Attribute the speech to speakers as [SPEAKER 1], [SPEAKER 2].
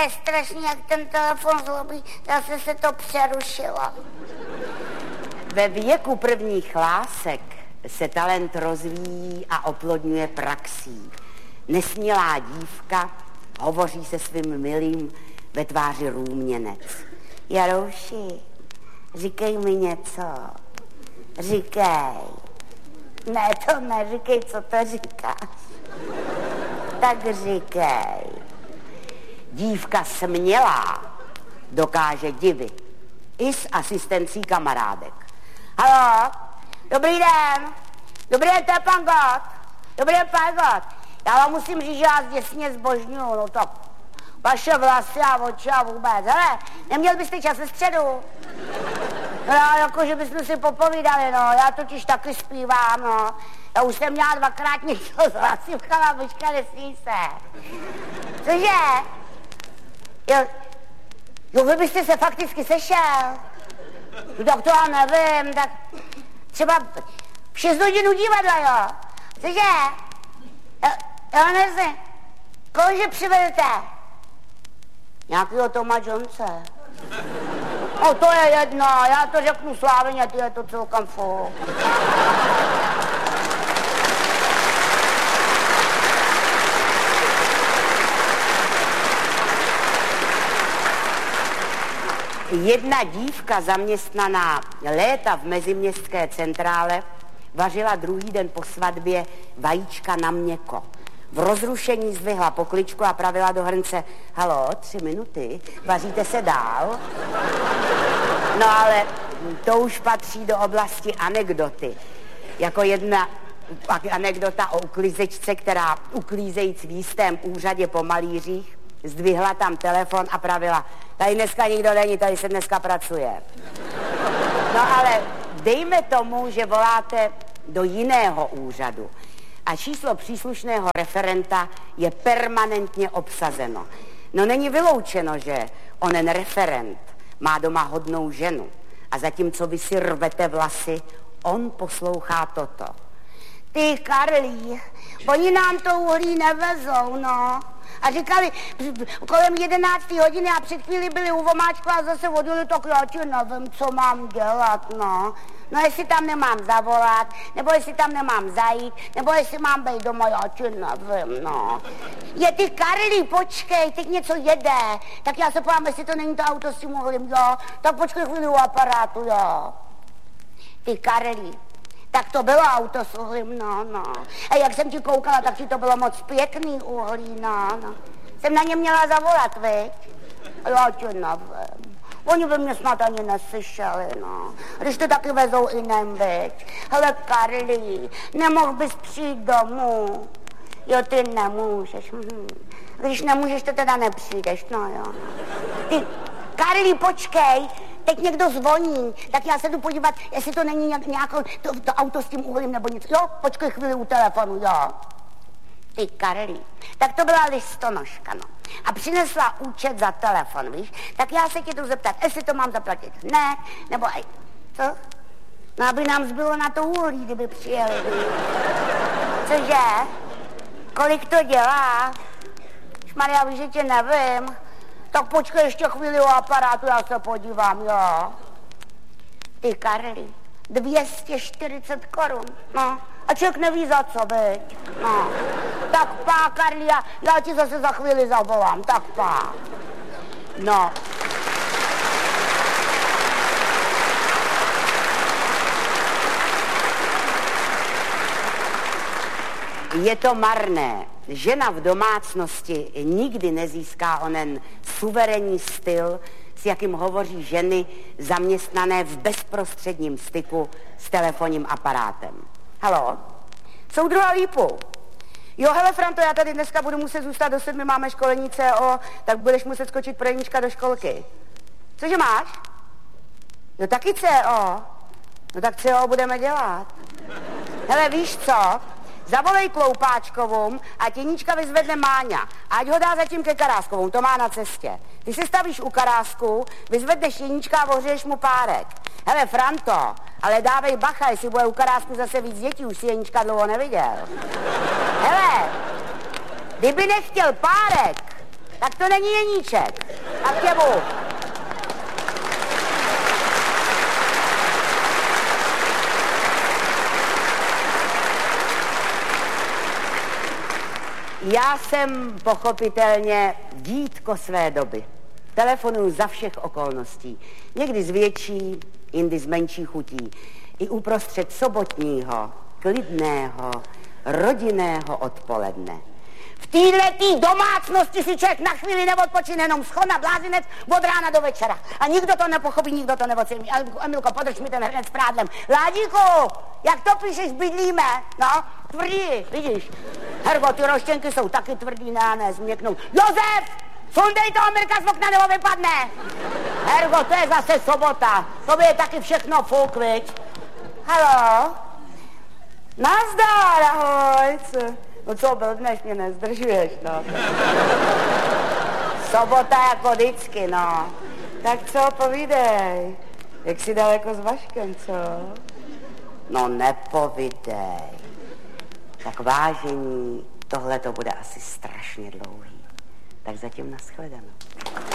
[SPEAKER 1] je strašný, jak ten telefon zlobí. Zase se to přerušilo.
[SPEAKER 2] Ve věku prvních lásek se talent rozvíjí a oplodňuje praxí. Nesmělá dívka hovoří se svým milým ve tváři růměnec. Jarouši, říkej mi něco. Říkej. Ne, to neříkej, co to říkáš. Tak říkej. Dívka smělá dokáže divit. I s asistencí kamarádek. Haló, dobrý den. Dobrý den, to je pan Gott. Dobrý den, pan Gott. Já vám musím říct, že vás děsně zbožňuju, no tak vaše vlasy a oči a vůbec. Hele, neměl byste čas ve středu? No, jako, že bychom si popovídali, no, já totiž taky zpívám, no. Já už jsem měla dvakrát něco s hlasivkama, počka, nesmí se. Cože? Jo, vy byste se fakticky sešel. No tak to já nevím, tak třeba v 6 hodin u divadla, jo. Cože? Já nevím, kohože přivedete? Nějakýho Toma Jonese. No to je jedno, já to řeknu Slávině, ty je to celkem fuk. Jedna dívka zaměstnaná léta v meziměstské centrále vařila druhý den po svatbě vajíčka na měko. V rozrušení zdvihla pokličku a pravila do hrnce: halo, 3 minuty, vaříte se dál? No ale to už patří do oblasti anekdoty. Jako jedna anekdota o uklízečce, která uklízejíc v jistém úřadě po malířích zdvihla tam telefon a pravila: tady dneska nikdo není, tady se dneska pracuje. No ale dejme tomu, že voláte do jiného úřadu a číslo příslušného referenta je permanentně obsazeno. No není vyloučeno, že onen referent má doma hodnou ženu a zatímco vy si rvete vlasy, on poslouchá toto.
[SPEAKER 1] Ty Karlí, oni nám to uhlí nevezou, no. A říkali kolem 11. hodiny a před chvíli byli u vomáčku a zase vodili, tak já ti nevím, co mám dělat, no. No jestli tam nemám zavolat, nebo jestli tam nemám zajít, nebo jestli mám být doma, já ti nevím, no. Je ty Karlí, počkej, teď něco jede. Tak já se podívám, jestli to není to auto s tím uhlím, jo. Tak počkej chvíli u aparátu, jo. Ty Karlí. Tak to bylo auto s uhlím, no. A jak jsem ti koukala, tak ti to bylo moc pěkný uhlí, no. Jsem na ně měla zavolat, viď? Já ti nevím. Oni by mě snad ani neslyšeli, no. Když to taky vezou jiném, viď? Hele, Karlí, nemohl bys přijít domů? Jo, ty nemůžeš. Když nemůžeš, to teda nepřijdeš, no jo. Ty, Karlí, počkej. Teď někdo zvoní, tak já se jdu podívat, jestli to není nějaké to auto s tím uhlím nebo nic. Jo, počkej chvíli u telefonu, jo. Ty Karlí, tak to byla listonoška, no. A přinesla účet za telefon, víš? Tak já se tě jdu zeptat, jestli to mám zaplatit. Ne, nebo aj, co? No, aby nám zbylo na to uhlí, kdyby přijeli, víš? Cože? Kolik to dělá? Šmarja, víš, že tě nevím. Tak počkej ještě chvíli u aparátu, já se podívám, jo. Ty Karlí, 240 korun, no. A člověk neví za co, viď? No. Tak pá, Karlí, já ti zase za chvíli zavolám, tak pá.
[SPEAKER 2] No. Je to marné. Žena v domácnosti nikdy nezíská onen suverénní styl, s jakým hovoří ženy zaměstnané v bezprostředním styku s telefonním aparátem. Haló? Soudruha Lípu. Jo, hele, Franto, já tady dneska budu muset zůstat do 7, máme školení CO, tak budeš muset skočit pro Jeníčka do školky. Cože máš? No taky CO. No tak CO budeme dělat. Hele, víš co? Zavolej Kloupáčkovům a Jeníčka vyzvedne Máňa. Ať ho dá zatím ke Karáskovům, to má na cestě. Ty se stavíš u Karásku, vyzvedneš Jeníčka a ohřeješ mu párek. Hele, Franto, ale dávej bacha, jestli bude u Karásku zase víc dětí, už si Jeníčka dlouho neviděl. Hele, kdyby nechtěl párek,
[SPEAKER 1] Tak to není Jeníček. A k těmu.
[SPEAKER 2] Já jsem pochopitelně dítko své doby. Telefonuju za všech okolností. Někdy z větší, jindy z menší chutí. I uprostřed sobotního, klidného, rodinného odpoledne.
[SPEAKER 1] V této domácnosti si člověk na chvíli neodpočine, jenom schona blázinec od rána do večera. A nikdo to nepochopí, nikdo to neocení. Emilko, podrž mi ten hrnec s prádlem. Ládíku, jak to píšeš, bydlíme? No, tvrdí, vidíš. Hergo, ty roštěnky jsou taky tvrdý, ne, změknou. Josef, sundej toho Mirka z okna, nebo vypadne. Hergo, to je zase sobota. To je taky všechno fuk, viď? Haló?
[SPEAKER 2] Nazdar, ahoj. No co, blbneš, mě nezdržuješ, no. Sobota jako vždycky, no. Tak co, povídej. Jak jsi daleko s Vaškem, co? No nepovídej. Tak vážení, tohle to bude asi strašně dlouhý. Tak zatím nashledanou.